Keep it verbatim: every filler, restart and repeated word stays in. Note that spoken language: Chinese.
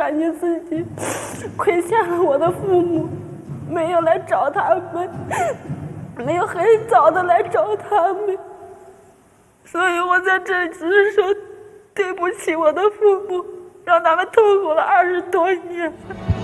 感觉自己亏欠了我的父母，没有来找他们，没有很早的来找他们，所以我在这里只是说对不起我的父母，让他们痛苦了二十多年。